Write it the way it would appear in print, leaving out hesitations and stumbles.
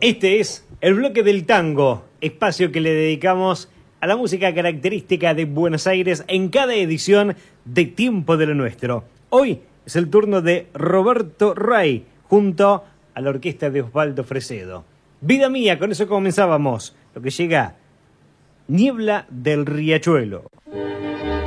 Este es el bloque del tango, espacio que le dedicamos a la música característica de Buenos Aires en cada edición de Tiempo de lo Nuestro. Hoy es el turno de Roberto Ray, junto a la orquesta de Osvaldo Fresedo. Vida mía, con eso comenzábamos. Lo que llega, Niebla del Riachuelo.